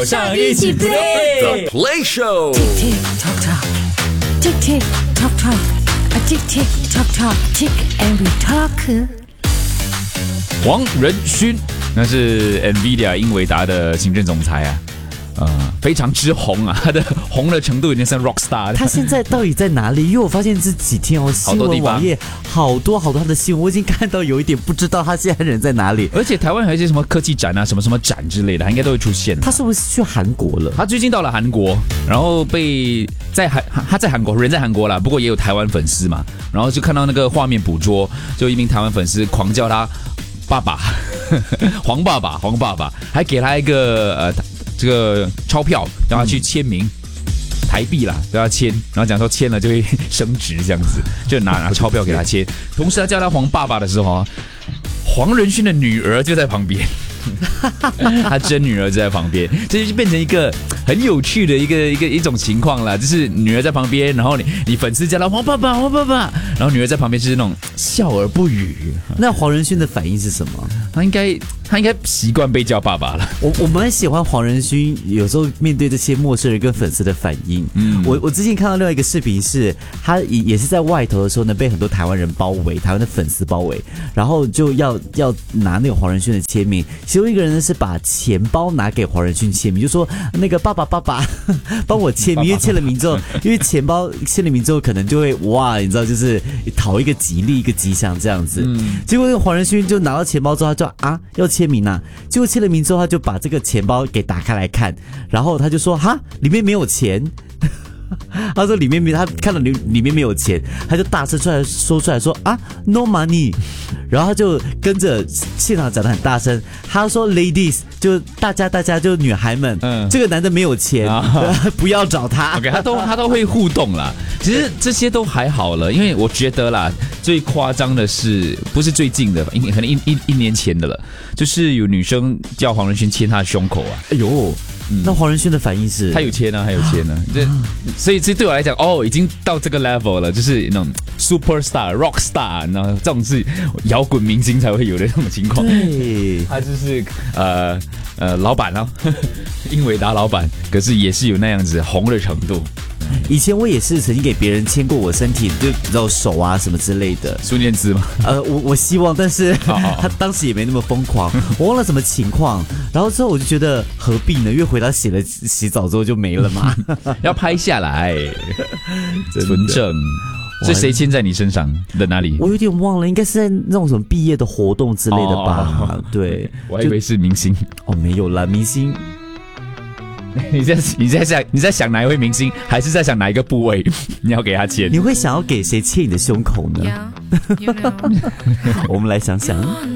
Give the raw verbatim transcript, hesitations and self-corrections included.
上一起 play The Play Show。 Tick tock tock, tick tick tock tock, a tick tick tock tock, tick and we talk。 黄仁勋，那是 NVIDIA 英伟达的行政总裁啊。呃，非常之红啊，他的红的程度已经像 rockstar 了。 他现在到底在哪里？因为我发现这几天哦，新闻网页好多好多他的新闻，我已经看到有一点不知道他现在人在哪里。 而且台湾还有一些什么科技展啊，什么什么展之类的，他应该都会出现。 他是不是去韩国了？ 他最近到了韩国，然后被在韩他在韩国人在韩国啦，不过也有台湾粉丝嘛，然后就看到那个画面捕捉，就一名台湾粉丝狂叫他爸爸，黄爸爸，黄爸爸，还给他一个呃。这个钞票让他去签名，嗯、台币啦，让他签，然后讲说签了就会升值这样子，就拿拿钞票给他签。同时他叫他黄爸爸的时候，黄仁勋的女儿就在旁边，他真女儿就在旁边，这就变成一个很有趣的一个一个一种情况啦，就是女儿在旁边，然后你你粉丝叫他黄爸爸黄爸爸，然后女儿在旁边就是那种笑而不语。 那黄仁勋的反应是什么？ 他应该他应该习惯被叫爸爸了。 我我蛮喜欢黄仁勋有时候面对这些陌生人跟粉丝的反应。嗯，我我之前看到另外一个视频是，他也也是在外头的时候呢，被很多台湾人包围，台湾的粉丝包围，然后就要要拿那个黄仁勋的签名。其中一个人呢是把钱包拿给黄仁勋签名，就说那个爸爸爸爸帮我签名，因为签了名之后，因为钱包签了名之后可能就会哇，你知道就是讨一个吉利一个吉祥这样子。嗯，结果那个黄仁勋就拿到钱包之后，他就啊要签名啊，结果签了名之后，他就把这个钱包给打开来看，然后他就说哈里面没有钱。他说里面没，他看到里里面没有钱，他就大声出来说出来说啊 no money， 然后他就跟着现场讲得很大声，他说 ladies 就大家大家就女孩们，嗯，这个男的没有钱，啊、不要找他。 OK， 他都他都会互动啦。其实这些都还好了，因为我觉得啦，最夸张的是不是最近的，可能一一一年前的了，就是有女生叫黄仁勋牵她的胸口啊， 哎呦。嗯、那黄仁勋的反应是， 他有签啊，他有签啊，这所以这对我来讲，哦，已经到这个 level 了，就是那种 super star、rock star， 然后这种是摇滚明星才会有的这种情况。 对， 他就是呃呃老板啊，英伟达老板，可是也是有那样子红的程度。 以前我也是曾经给别人牵过我身体，就然后手啊什么之类的。 孙燕姿吗？ 呃，我我希望，但是他当时也没那么疯狂，我忘了什么情况。然后之后我就觉得何必呢？因为回到洗了洗澡之后就没了嘛， 要拍下来，存证。是谁牵在你身上的哪里？ 我有点忘了，应该是在那种什么毕业的活动之类的吧？哦、对， 我还以为是明星。 哦，没有啦，明星。 你在你在想你在想哪一位明星，还是在想哪一个部位你要给他牵？ 你会想要给谁牵你的胸口呢？我们来想想。